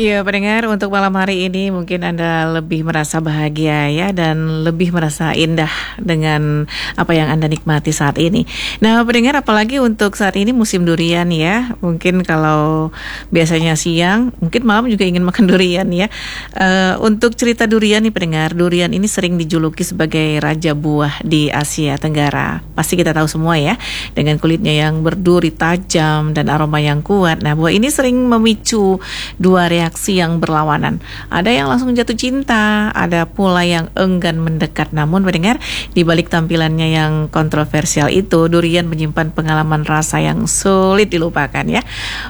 Ya, pendengar, untuk malam hari ini mungkin Anda lebih merasa bahagia ya dan lebih merasa indah dengan apa yang Anda nikmati saat ini. Nah, pendengar, apalagi untuk saat ini musim durian ya. Mungkin kalau biasanya siang, mungkin malam juga ingin makan durian ya. Untuk cerita durian nih pendengar, durian ini sering dijuluki sebagai raja buah di Asia Tenggara. Pasti kita tahu semua ya, dengan kulitnya yang berduri tajam dan aroma yang kuat. Nah, buah ini sering memicu dua reaksi yang berlawanan. Ada yang langsung jatuh cinta, ada pula yang enggan mendekat. Namun mendengar, di balik tampilannya yang kontroversial itu, durian menyimpan pengalaman rasa yang sulit dilupakan ya.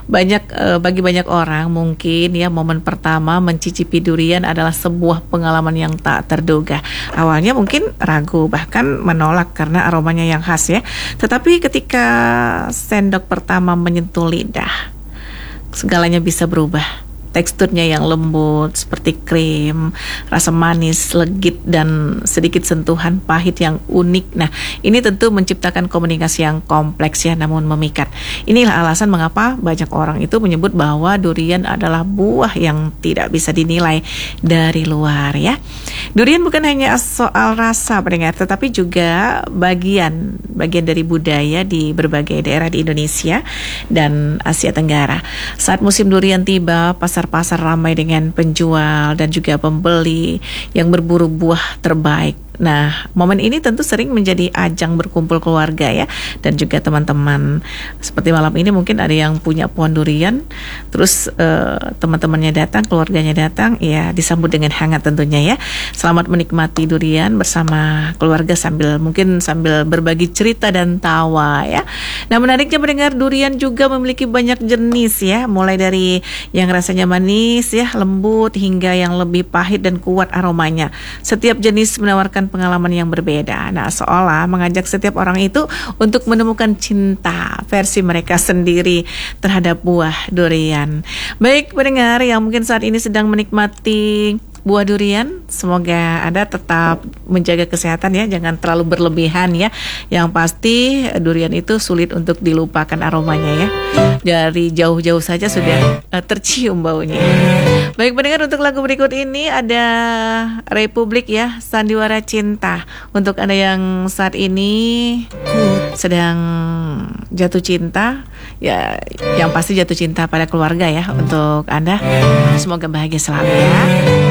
Bagi banyak orang mungkin ya, momen pertama mencicipi durian adalah sebuah pengalaman yang tak terduga. Awalnya mungkin ragu, bahkan menolak karena aromanya yang khas ya. Tetapi ketika sendok pertama menyentuh lidah, segalanya bisa berubah. Teksturnya yang lembut seperti krim, rasa manis, legit, dan sedikit sentuhan pahit yang unik. Nah, ini tentu menciptakan komunikasi yang kompleks ya, namun memikat. Inilah alasan mengapa banyak orang itu menyebut bahwa durian adalah buah yang tidak bisa dinilai dari luar ya. Durian bukan hanya soal rasa pendengar, tetapi juga bagian dari budaya di berbagai daerah di Indonesia dan Asia Tenggara. Saat musim durian tiba, pasar ramai dengan penjual dan juga pembeli yang berburu buah terbaik. Nah, momen ini tentu sering menjadi ajang berkumpul keluarga ya, dan juga teman-teman. Seperti malam ini mungkin ada yang punya pohon durian, terus teman-temannya datang, keluarganya datang, ya disambut dengan hangat tentunya ya. Selamat menikmati durian bersama keluarga sambil berbagi cerita dan tawa ya. Nah, menariknya mendengar durian juga memiliki banyak jenis ya, mulai dari yang rasanya manis ya, lembut, hingga yang lebih pahit dan kuat aromanya. Setiap jenis menawarkan pengalaman yang berbeda. Nah, seolah mengajak setiap orang itu untuk menemukan cinta versi mereka sendiri terhadap buah durian. Baik pendengar yang mungkin saat ini sedang menikmati buah durian, semoga Anda tetap menjaga kesehatan ya, jangan terlalu berlebihan ya. Yang pasti durian itu sulit untuk dilupakan aromanya ya. Dari jauh-jauh saja sudah tercium baunya. Baik pendengar, untuk lagu berikut ini ada Republik ya, Sandiwara Cinta. Untuk Anda yang saat ini sedang jatuh cinta ya, yang pasti jatuh cinta pada keluarga ya. Untuk Anda semoga bahagia selalu ya.